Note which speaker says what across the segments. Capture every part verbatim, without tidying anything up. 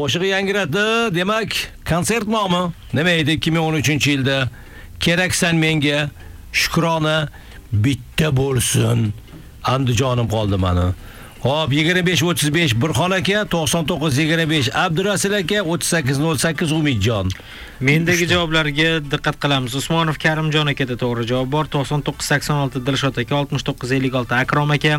Speaker 1: qo'shiq yangradi. Demak, konsert nomi nima edi? ikki ming o'n uchinchi yilda keraksan menga, Shukrona bitta bo'lsin. Andijonim qoldi meni. Hop, yigirma besh o'ttiz besh Burxon aka, to'qson to'qqiz yigirma besh Abdurasul aka, o'ttiz sakkiz nol sakkiz Umidjon.
Speaker 2: Mendagi javoblarga diqqat qilamiz. Usmonov Karimjon akada to'g'ri javob bor. to'qson to'qqiz sakson olti Dilshod aka, oltmish to'qqiz ellik olti Akrom aka.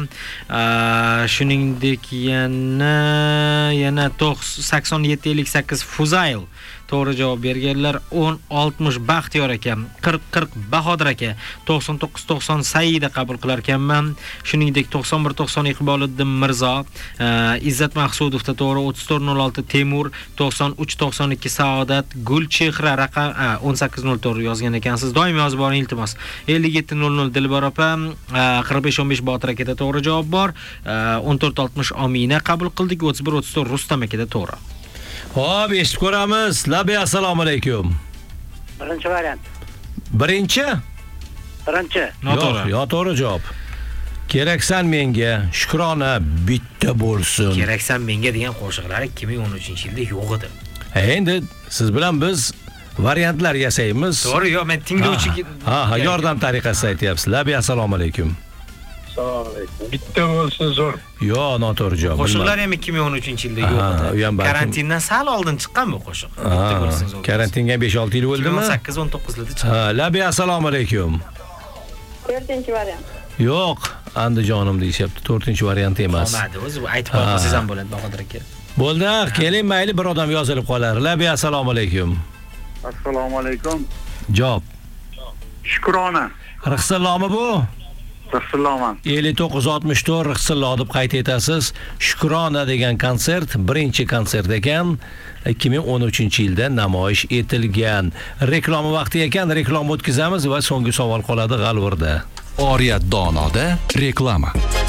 Speaker 2: Shuningdek yana yana sakson yetti ellik sakkiz Fuzayl to'g'ri javob berganlar. o'n oltmish Baxtiyor aka, qirq qirq Bahodir aka, to'qson to'qqiz to'qson Saida qabul qilar ekanman. Shuningdek to'qson bir to'qson Iqboliddin Mirzo, Izzat Maqsudovda to'g'ri, o'ttiz to'rt nol olti Temur, to'qson uch to'qson ikki Saodat, Gulchehra raqam o'n sakkiz nol to'rt yozgan ekansiz. Doim yozib boring iltimos. ellik yetti nol nol Dilbar opa, qirq besh o'n besh Botir akada to'g'ri javob bor. o'n to'rt oltmish Omina qabul qildik. o'ttiz bir o'ttiz to'rt Rustam akada to'g'ri.
Speaker 1: Hop, eshitib ko'ramiz. Labi assalomu alaykum.
Speaker 3: Birinchi variant.
Speaker 1: Birinchi?
Speaker 3: Birinchi.
Speaker 2: Noto'g'ri.
Speaker 1: Yo'q, to'g'ri javob. Keraksan menga, Shukrona bitta bo'lsin.
Speaker 2: Keraksan menga degan qo'shiqlar ikki ming o'n uchinchi yilda yo'q edi.
Speaker 1: Endi siz bilan biz variantlar yasaymiz.
Speaker 2: To'g'ri, yo'q, men tinglovchiga
Speaker 1: Ha, ha, yordam tariqasida aytyapsiz. Labi assalomu alaykum.
Speaker 3: Assalomu alaykum. Bitta bo'lsin zo'r.
Speaker 1: Yo'q, noto'g'ri javob.
Speaker 2: Qo'shiqlar ham ikki ming o'n uchinchi yilda yo'q edi. Karantindan sal oldin chiqqan bu qo'shiq. Bitta bo'lsin zo'r.
Speaker 1: Karantinga besh olti yil bo'ldimi?
Speaker 2: o'n sakkiz o'n to'qqiz yilda chiqqan.
Speaker 1: Ha, Labi assalomu alaykum.
Speaker 4: to'rtinchi variant.
Speaker 1: Yo'q, Andijonim deyapti. to'rtinchi variant emas.
Speaker 2: Qolmadi, o'zi aytib qo'ysangiz ham bo'ladi, Bahodir aka.
Speaker 1: Bo'ldi, keling, mayli bir odam yozilib qolar. Labi assalomu alaykum.
Speaker 3: Assalomu alaykum.
Speaker 1: Javob.
Speaker 3: Shukrona.
Speaker 1: Rixsillomi bu?
Speaker 3: Rixsilloman.
Speaker 1: ellik to'qqiz oltmish to'rt Rixsillo deb qayd etasiz. Shukrona degan konsert birinchi konsert ekan. ikki ming o'n uchinchi yilda namoyish etilgan. Reklama vaqti ekan, reklama o'tkazamiz va so'nggi savol qoladi g'alvirda.
Speaker 5: Oriyat donoda reklama.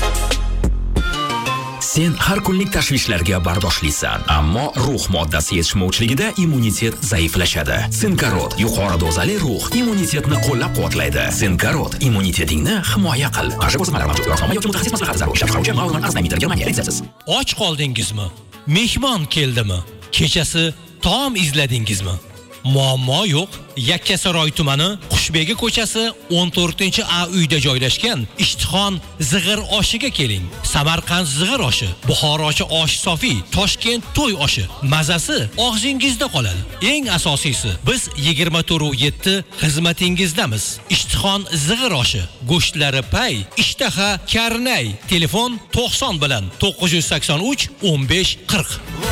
Speaker 6: Sen har kunlik tashvishlarga bardoshlisan, ammo rux moddasi yetishmovchiligida immunitet zaiflashadi. Sinkarot yuqori dozali rux immunitetni qo'llab-quvvatlaydi. Sinkarot immunitetingni himoya qil. Qarshi bosmalar mavjud. Yo'qmi yoki mutaxassis maslahati zarur. Ishlab chiqaruvchi Maulan Aznameter Germaniya retseptsiz.
Speaker 7: Och qoldingizmi? Mehmon keldimi? Kechasi taom izladingizmi? Muammo yo'q. Yakkasaroy tumani Xushbegi ko'chasi o'n to'rtinchi A uyda joylashgan Ishtixon zig'ir oshiga keling. Samarqand zig'ir oshi, Buxorochi osh sofi, Toshkent to'y oshi. Mazasi og'zingizda qoladi. Eng asosiysi, biz yigirma to'rt yetti xizmatingizdamiz. Ishtixon zig'ir oshi, go'shtlari pay, ishtaha karnay. Telefon to'qson bilan to'qqiz yuz sakson uch o'n besh qirq.